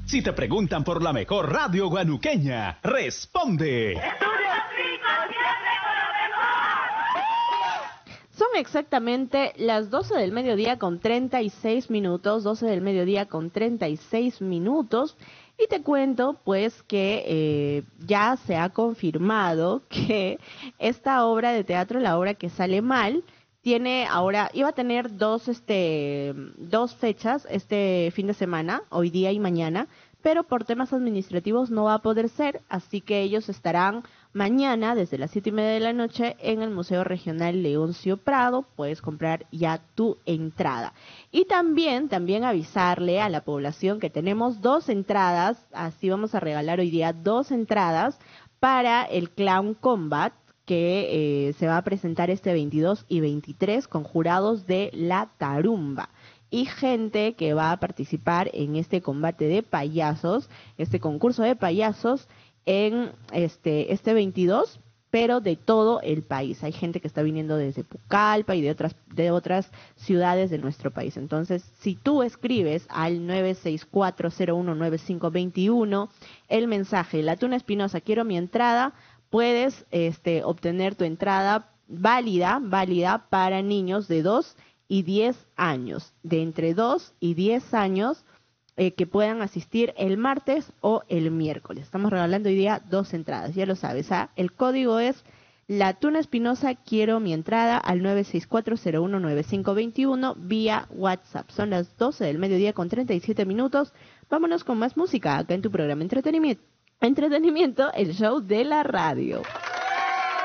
Si te preguntan por la mejor radio guanuqueña, responde. Son exactamente las 12 del mediodía con 36 minutos, 12 del mediodía con 36 minutos. Y te cuento pues que ya se ha confirmado que esta obra de teatro, la obra que sale mal, tiene ahora, iba a tener dos fechas este fin de semana, hoy día y mañana, pero por temas administrativos no va a poder ser, así que ellos estarán mañana desde las 7:30 de la noche en el Museo Regional Leoncio Prado. Puedes comprar ya tu entrada. Y también avisarle a la población que tenemos 2 entradas, así vamos a regalar hoy día 2 entradas para el Clown Combat, que se va a presentar este 22 y 23 con jurados de la Tarumba y gente que va a participar en este combate de payasos, este concurso de payasos en este 22, pero de todo el país. Hay gente que está viniendo desde Pucallpa y de otras ciudades de nuestro país. Entonces, si tú escribes al 964019521 el mensaje La Tuna Espinosa, quiero mi entrada, puedes obtener tu entrada válida para niños de 2 y 10 años, de entre 2 y 10 años, que puedan asistir el martes o el miércoles. Estamos regalando hoy día 2 entradas, ya lo sabes, ¿ah? El código es La Tuna Espinosa, quiero mi entrada, al 964019521 vía WhatsApp. Son las 12 del mediodía con 37 minutos. Vámonos con más música acá en tu programa Entretenimiento, el show de la radio.